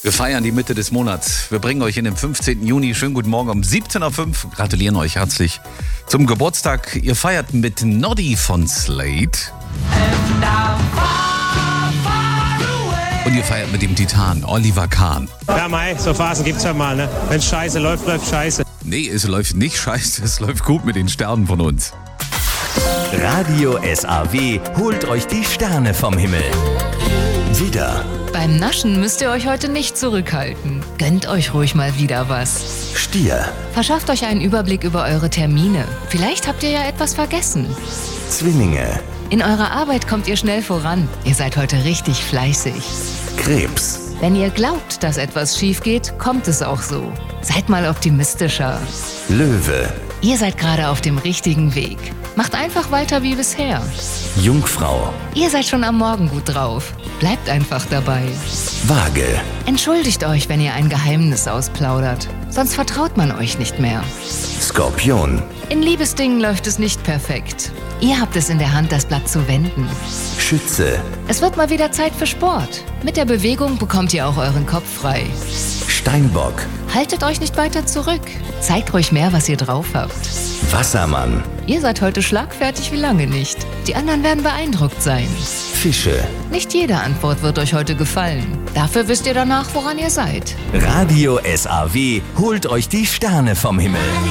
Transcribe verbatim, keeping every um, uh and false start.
Wir feiern die Mitte des Monats. Wir bringen euch in den fünfzehnten Juni. Schönen guten Morgen um siebzehn Uhr fünf. Gratulieren euch herzlich zum Geburtstag. Ihr feiert mit Noddy von Slade. Und ihr feiert mit dem Titan Oliver Kahn. Ja, Mai, so Phasen gibt's ja mal, ne? Wenn scheiße läuft, läuft scheiße. Nee, es läuft nicht scheiße, es läuft gut mit den Sternen von uns. Radio S A W holt euch die Sterne vom Himmel. Wieder. Beim Naschen müsst ihr euch heute nicht zurückhalten. Gönnt euch ruhig mal wieder was. Stier. Verschafft euch einen Überblick über eure Termine. Vielleicht habt ihr ja etwas vergessen. Zwillinge. In eurer Arbeit kommt ihr schnell voran. Ihr seid heute richtig fleißig. Krebs. Wenn ihr glaubt, dass etwas schief geht, kommt es auch so. Seid mal optimistischer. Löwe. Ihr seid gerade auf dem richtigen Weg. Macht einfach weiter wie bisher. Jungfrau. Ihr seid schon am Morgen gut drauf. Bleibt einfach dabei. Waage. Entschuldigt euch, wenn ihr ein Geheimnis ausplaudert. Sonst vertraut man euch nicht mehr. Skorpion. In Liebesdingen läuft es nicht perfekt. Ihr habt es in der Hand, das Blatt zu wenden. Schütze. Es wird mal wieder Zeit für Sport. Mit der Bewegung bekommt ihr auch euren Kopf frei. Steinbock. Haltet euch nicht weiter zurück. Zeigt ruhig mehr, was ihr drauf habt. Wassermann. Ihr seid heute schlagfertig wie lange nicht. Die anderen werden beeindruckt sein. Fische. Nicht jede Antwort wird euch heute gefallen. Dafür wisst ihr danach, woran ihr seid. Radio S A W holt euch die Sterne vom Himmel.